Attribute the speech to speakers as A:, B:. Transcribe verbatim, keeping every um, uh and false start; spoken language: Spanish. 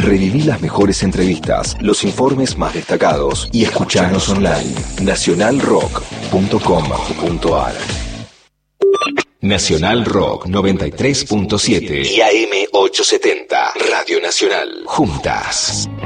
A: Reviví las mejores entrevistas, los informes más destacados y escuchanos online. nacional rock punto com punto ar. Nacional Rock noventa y tres punto siete y A M ochocientos setenta. Radio Nacional. Juntas.